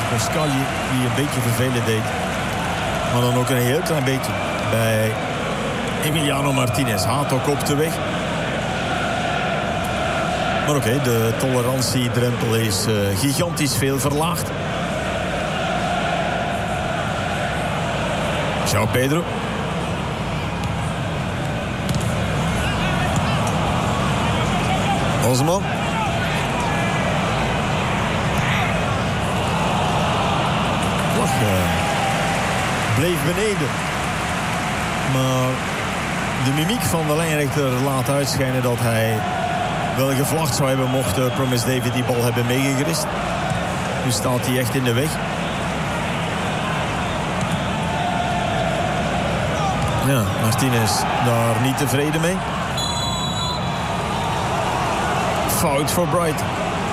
Boskagli, die een beetje vervelend deed. Maar dan ook een heel klein beetje bij Emiliano Martinez. Hato kopte weg. Maar oké, de tolerantiedrempel is gigantisch veel verlaagd. João Pedro. Osman. Vlag bleef beneden. Maar de mimiek van de lijnrechter laat uitschijnen dat hij wel gevlacht zou hebben mocht Promise David die bal hebben meegegrist. Nu staat hij echt in de weg. Ja, Martinez daar niet tevreden mee. Fout voor Brighton.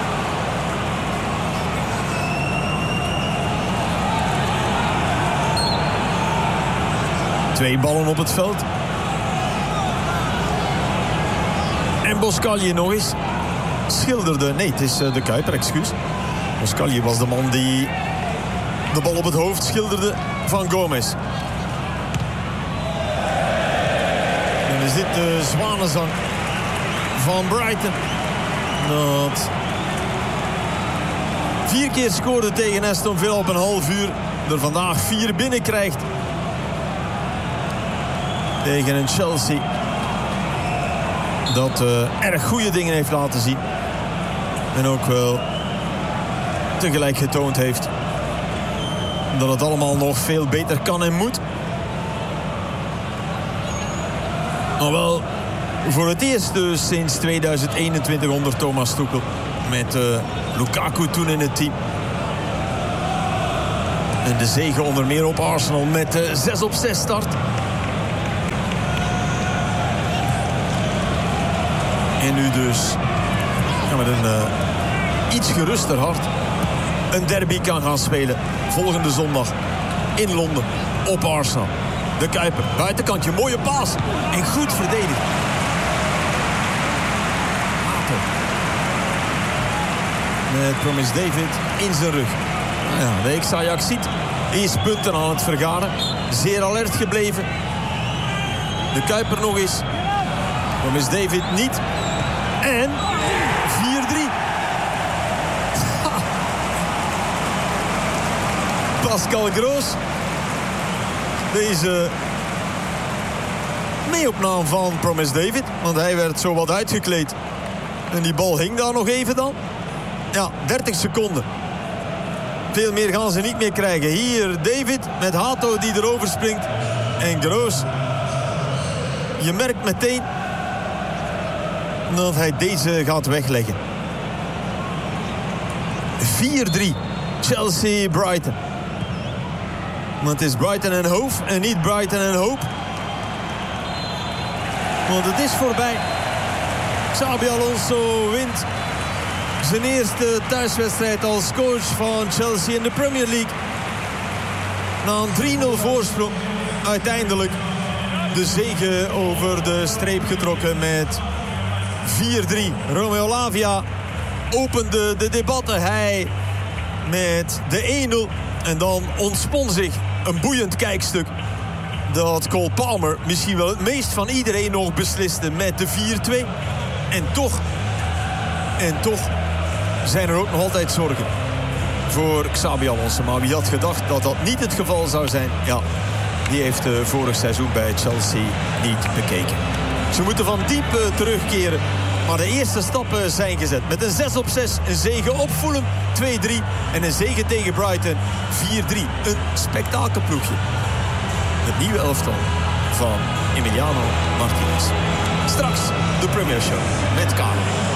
Twee ballen op het veld. En Boskagli nog eens. Schilderde. Nee, het is de Kuiper, excuus. Boskagli was de man die de bal op het hoofd schilderde van Gomez. En is dit de zwanenzang van Brighton. Dat 4 keer scoorde tegen Aston Villa op een half uur. Er vandaag 4 binnenkrijgt. Tegen een Chelsea dat erg goede dingen heeft laten zien. En ook wel tegelijk getoond heeft dat het allemaal nog veel beter kan en moet. Maar wel voor het eerst dus sinds 2021 onder Thomas Tuchel. Met Lukaku toen in het team. En de zege onder meer op Arsenal met 6-6 start. En nu dus met een iets geruster hart een derby kan gaan spelen. Volgende zondag in Londen op Arsenal. De Kuiper, buitenkantje, mooie paas. En goed verdedigd. Hato. Met Promise David in zijn rug. Ja, de ex-Ajax ziet. Eerst punten aan het vergaren. Zeer alert gebleven. De Kuiper nog eens. Promise David niet. En 4-3. Pascal Gross. Deze meeopname van Promise David. Want hij werd zo wat uitgekleed. En die bal hing daar nog even dan. Ja, 30 seconden. Veel meer gaan ze niet meer krijgen. Hier David met Hato die erover springt. En Gross. Je merkt meteen dat hij deze gaat wegleggen. 4-3. Chelsea-Brighton. Want het is Brighton en Hove en niet Brighton en Hope. Want het is voorbij. Xabi Alonso wint zijn eerste thuiswedstrijd als coach van Chelsea in de Premier League. Na een 3-0 voorsprong uiteindelijk de zege over de streep getrokken met 4-3. Romeo Lavia opende de debatten. Hij met de 1-0. En dan ontspon zich een boeiend kijkstuk. Dat Cole Palmer misschien wel het meest van iedereen nog besliste met de 4-2. En toch zijn er ook nog altijd zorgen voor Xabi Alonso. Maar wie had gedacht dat dat niet het geval zou zijn? Ja, die heeft vorig seizoen bij Chelsea niet bekeken. Ze moeten van diep terugkeren. Maar de eerste stappen zijn gezet. Met een 6-6, een zege op Fulham 2-3 en een zege tegen Brighton 4-3. Een spektakelploegje. Het nieuwe elftal van Emiliano Martinez. Straks de Premier Show met Karel.